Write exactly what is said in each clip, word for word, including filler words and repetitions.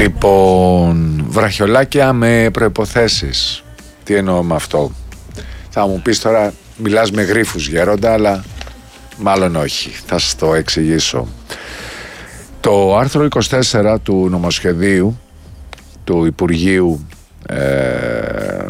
Λοιπόν, βραχιολάκια με προϋποθέσεις. Τι εννοώ με αυτό? Θα μου πεις τώρα, μιλάς με γρίφους γέροντα, αλλά μάλλον όχι. Θα σας το εξηγήσω. Το άρθρο είκοσι τέσσερα του νομοσχεδίου του Υπουργείου ε,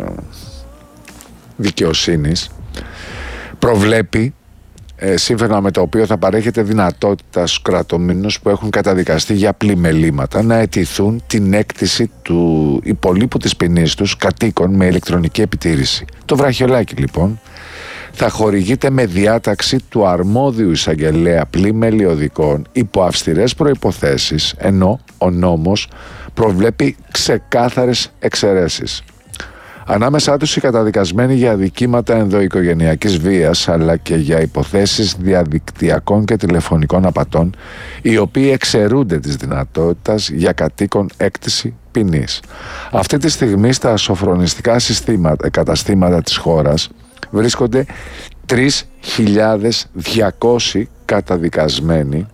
Δικαιοσύνης προβλέπει, ε, σύμφωνα με το οποίο θα παρέχεται δυνατότητα στους κρατούμενους που έχουν καταδικαστεί για πλημελήματα να αιτηθούν την έκτηση του υπολείπου της ποινής τους κατοίκων με ηλεκτρονική επιτήρηση. Το βραχιολάκι λοιπόν θα χορηγείται με διάταξη του αρμόδιου εισαγγελέα πλήμελη οδικών υπό αυστηρές προϋποθέσεις, ενώ ο νόμος προβλέπει ξεκάθαρες εξαιρέσεις. Ανάμεσά τους οι καταδικασμένοι για αδικήματα ενδοοικογενειακής βίας, αλλά και για υποθέσεις διαδικτυακών και τηλεφωνικών απατών, οι οποίοι εξαιρούνται της δυνατότητας για κατοίκον έκτηση ποινής. Αυτή τη στιγμή στα σοφρονιστικά συστήματα, καταστήματα της χώρας βρίσκονται τρεις χιλιάδες διακόσιοι καταδικασμένοι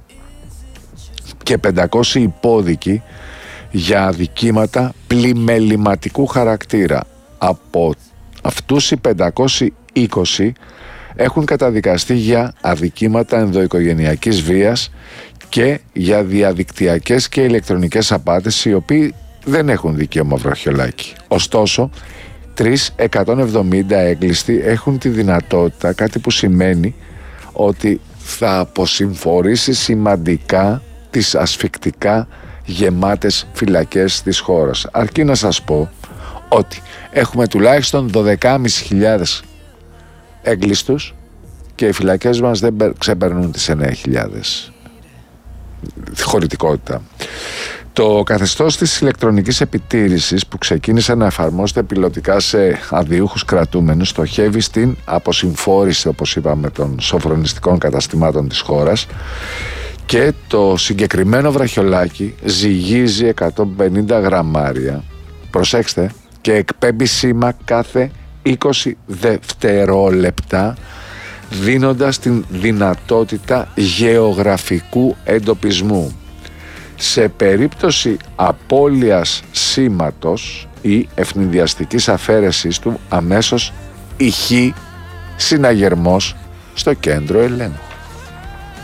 και πεντακόσιοι υπόδικοι για αδικήματα πλημεληματικού χαρακτήρα. Από αυτούς οι πεντακόσιοι είκοσι έχουν καταδικαστεί για αδικήματα ενδοοικογενειακής βίας και για διαδικτυακές και ηλεκτρονικές απάτες, οι οποίοι δεν έχουν δικαίωμα βραχιολάκι. Ωστόσο, τρεις εκατόν εβδομήντα έγκλειστοι έχουν τη δυνατότητα, κάτι που σημαίνει ότι θα αποσυμφορήσει σημαντικά τις ασφικτικά γεμάτες φυλακές της χώρας. Αρκεί να σας πω ότι έχουμε τουλάχιστον δώδεκα χιλιάδες πεντακόσιους έγκλειστους και οι φυλακές μας δεν ξεπερνούν τις εννέα χιλιάδες χωρητικότητα. Το καθεστώς της ηλεκτρονικής επιτήρησης που ξεκίνησε να εφαρμόζεται πιλωτικά σε αδειούχους κρατούμενους στοχεύει στην αποσυμφόρηση, όπως είπαμε, των σοφρονιστικών καταστημάτων της χώρας, και το συγκεκριμένο βραχιολάκι ζυγίζει εκατόν πενήντα γραμμάρια, προσέξτε, και εκπέμπει σήμα κάθε είκοσι δευτερόλεπτα, δίνοντας την δυνατότητα γεωγραφικού εντοπισμού. Σε περίπτωση απώλειας σήματος ή ευνηδιαστικής αφαίρεσης του, αμέσως ηχεί συναγερμός στο κέντρο ελέγχου.